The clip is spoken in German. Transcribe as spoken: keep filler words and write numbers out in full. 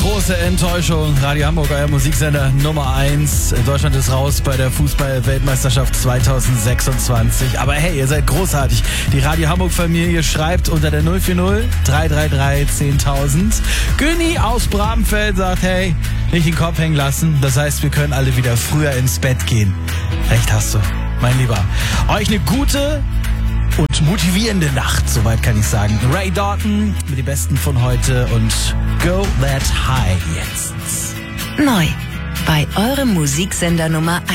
große Enttäuschung. Radio Hamburg, euer Musiksender Nummer eins. Deutschland ist raus bei der Fußball-Weltmeisterschaft zweitausendsechsundzwanzig. Aber hey, ihr seid großartig. Die Radio Hamburg-Familie schreibt unter der null vier null drei drei drei zehntausend. Günni aus Bramfeld sagt, hey, nicht den Kopf hängen lassen. Das heißt, wir können alle wieder früher ins Bett gehen. Recht hast du, mein Lieber. Euch eine gute und motivierende Nacht, soweit kann ich sagen. Ray Dalton mit den Besten von heute und Go That High jetzt. Neu bei eurem Musiksender Nummer eins.